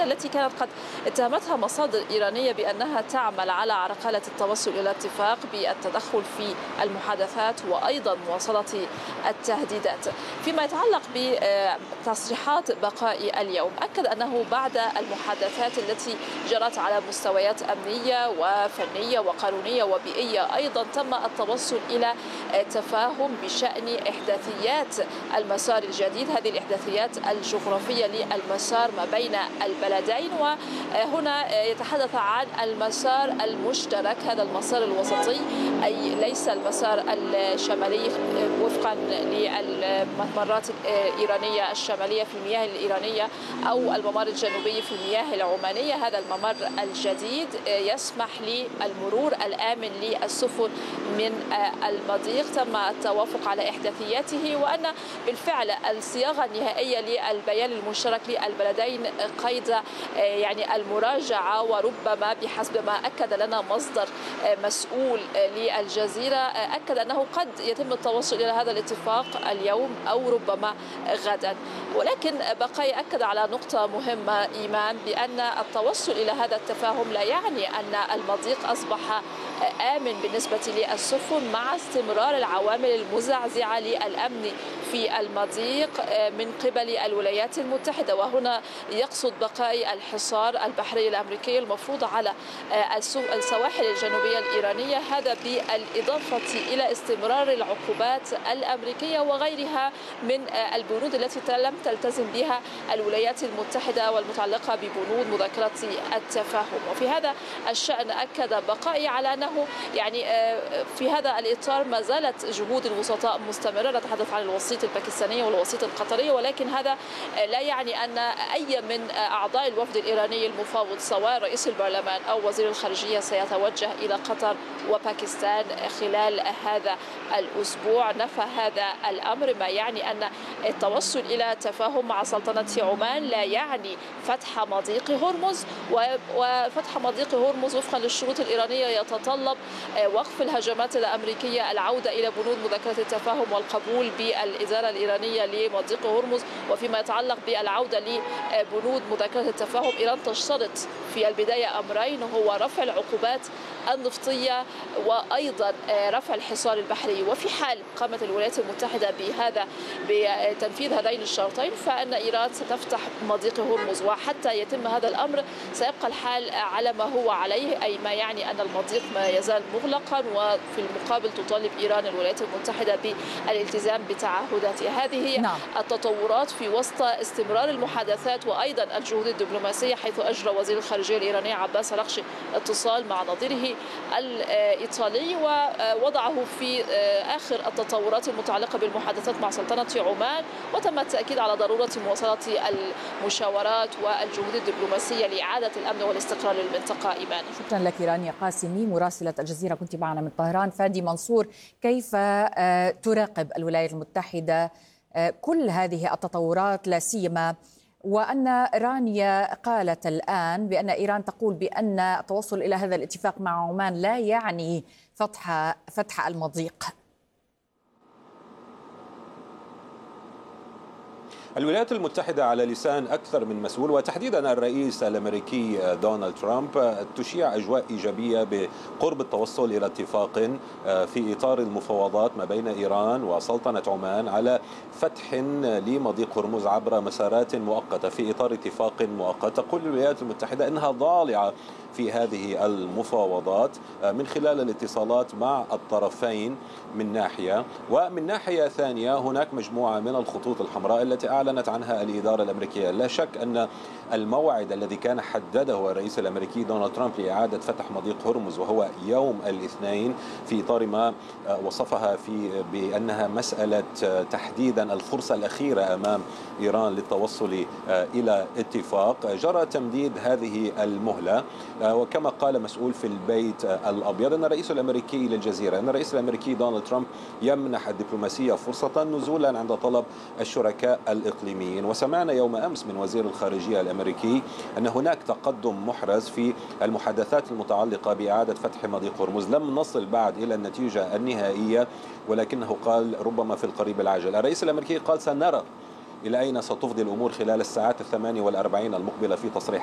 التي كانت قد اتهمتها مصادر إيرانية بأنها تعمل على عرقلة التوصل إلى اتفاق بالتدخل في المحادثات وأيضا مواصلة التهديدات. فيما يتعلق بتصريحات بقاء اليوم، أكد أنه بعد المحادثات التي جرت على مستويات أمنية وفنية وقانونية وبيئية أيضا تم التوصل إلى تفاهم بشأن إحداثيات المسار الجديد، هذه الإحداثيات الجغرافية للمسار ما بين البلدين. وهنا يتحدث عن المسار المشترك، هذا المسار الوسطي، أي ليس المسار الشمالي وفقا للممرات الإيرانية الشمالية في المياه الإيرانية أو الممر الجنوبي في المياه العمانية. هذا الممر الجديد يسمح للمرور الآمن للسفن من المضيق. تم التوافق على إحداثياته، وأن بالفعل الصياغة النهائية للبيان المشترك للبلدين قيد يعني المراجعة، وربما بحسب ما أكد لنا مصدر مسؤول للجزيرة أكد أنه قد يتم التوصل إلى هذا الاتفاق اليوم أو ربما غدا. ولكن بقاي أكد على نقطة مهمة إيمان، بأن التوصل إلى هذا التفاهم لا يعني أن المضيق أصبح آمن بالنسبة للسفن، مع استمرار العوامل المزعزعة للأمن في المضيق من قبل الولايات المتحدة. وهنا يقصد بقاء الحصار البحري الأمريكي المفروض على السواحل الجنوبية الإيرانية، هذا بالإضافة إلى استمرار العقوبات الأمريكية وغيرها من البنود التي لم تلتزم بها الولايات المتحدة والمتعلقة ببنود مذكرة التفاهم. وفي هذا الشأن أكد بقائي على أنه يعني في هذا الإطار ما زالت جهود الوسطاء مستمرة، نتحدث عن الوسيط الباكستاني والوسيط القطري، ولكن هذا لا يعني أن أي من أعضاء الوفد الإيراني المفاوض سواء رئيس البرلمان أو وزير الخارجية سيتوجه إلى قطر وباكستان خلال هذا الأسبوع. نفى هذا الأمر، ما يعني أن التوصل إلى تفاهم مع سلطنة عمان لا يعني فتح مضيق هرمز، وفتح مضيق هرمز وفقا للشروط الإيرانية يتطلب وقف الهجمات الأمريكية، العودة إلى بنود مذكرة التفاهم والقبول بالإزالة الإيرانية لمضيق هرمز. وفيما يتعلق بالعودة لبنود مذكرة التفاهم، إيران تشترط في البداية أمرين، هو رفع العقوبات النفطية وأيضا رفع الحصار البحري. وفي حال قامت الولايات المتحدة بتنفيذ هذين الشرطين فإن إيران ستفتح مضيق هرمز، وحتى يتم هذا الأمر سيبقى الحال على ما هو عليه، أي ما يعني أن المضيق ما يزال مغلقا، وفي المقابل تطالب إيران الولايات المتحدة بالالتزام بتعهداتها. هذه هي التطورات في وسط استمرار المحادثات وأيضا الجهود الدبلوماسية، حيث أجرى وزير الخارجية الإيراني عباس أراغشي اتصال مع نظيره الإيطالي ووضعه في آخر التطورات المتعلقة بالمحادثات مع سلطنة عمان، وتم التأكيد على ضرورة مواصلة المشاورات والجهود الدبلوماسية لإعادة الأمن والاستقرار للمنطقة. إيمان، شكرا لك رانيا قاسمي مراسلة الجزيرة، كنت معنا من طهران. فادي منصور، كيف تراقب الولايات المتحدة كل هذه التطورات، لا سيما وأن رانيا قالت الآن بأن إيران تقول بأن التوصل إلى هذا الاتفاق مع عمان لا يعني فتح المضيق؟ الولايات المتحدة على لسان أكثر من مسؤول، وتحديدا الرئيس الأمريكي دونالد ترامب، تشيع أجواء إيجابية بقرب التوصل إلى اتفاق في إطار المفاوضات ما بين إيران وسلطنة عمان على فتح لمضيق هرمز عبر مسارات مؤقتة في إطار اتفاق مؤقت. تقول الولايات المتحدة أنها ضالعة في هذه المفاوضات من خلال الاتصالات مع الطرفين من ناحية، ومن ناحية ثانية هناك مجموعة من الخطوط الحمراء التي أعلنت عنها الإدارة الأمريكية. لا شك أن الموعد الذي كان حدده الرئيس الأمريكي دونالد ترامب لإعادة فتح مضيق هرمز وهو يوم الاثنين، في إطار ما وصفها بأنها مسألة تحديدا الفرصة الأخيرة أمام إيران للتوصل إلى اتفاق، جرى تمديد هذه المهلة. وكما قال مسؤول في البيت الأبيض أن الرئيس الأمريكي للجزيرة أن الرئيس الأمريكي دونالد ترامب يمنح الدبلوماسية فرصة نزولا عند طلب الشركاء الإقليميين. وسمعنا يوم أمس من وزير الخارجية الأمريكي أن هناك تقدم محرز في المحادثات المتعلقة بإعادة فتح مضيق هرمز. لم نصل بعد إلى النتيجة النهائية، ولكنه قال ربما في القريب العاجل. الرئيس الأمريكي قال سنرى إلى أين ستفضي الأمور خلال الساعات 48 المقبلة في تصريح